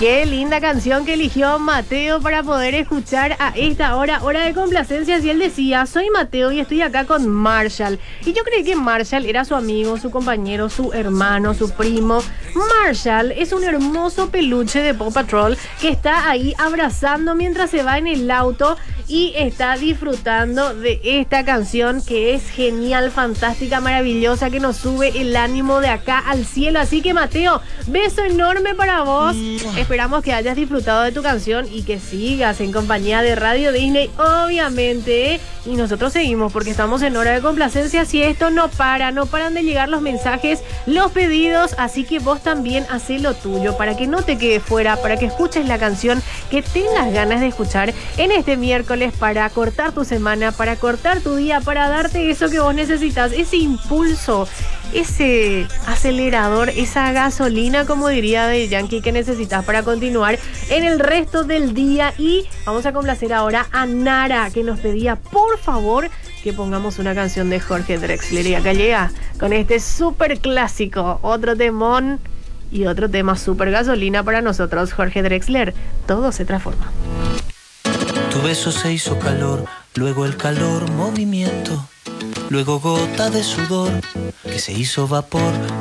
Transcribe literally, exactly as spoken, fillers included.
Qué linda canción que eligió Mateo para poder escuchar a esta hora, hora de complacencias. Y él decía, soy Mateo y estoy acá con Marshall. Y yo creí que Marshall era su amigo, su compañero, su hermano, su primo. Marshall es un hermoso peluche de Paw Patrol que está ahí abrazando mientras se va en el auto y está disfrutando de esta canción que es genial, fantástica, maravillosa, que nos sube el ánimo de acá al cielo. Así que Mateo, beso enorme para vos. Esperamos que hayas disfrutado de tu canción y que sigas en compañía de Radio Disney, obviamente. Y nosotros seguimos porque estamos en hora de complacencias y esto no para, no paran de llegar los mensajes, los pedidos, así que vos también hacé lo tuyo para que no te quedes fuera, para que escuches la canción que tengas ganas de escuchar en este miércoles para cortar tu semana, para cortar tu día, para darte eso que vos necesitas, ese impulso, ese acelerador, esa gasolina, como diría de Yankee, que necesitas para continuar en el resto del día. Y vamos a complacer ahora a Nara, que nos pedía por favor que pongamos una canción de Jorge Drexler. Y acá llega con este súper clásico, otro temón y otro tema súper gasolina para nosotros, Jorge Drexler. Todo se transforma. Tu beso se hizo calor, luego el calor movimiento, luego gota de sudor que se hizo vapor.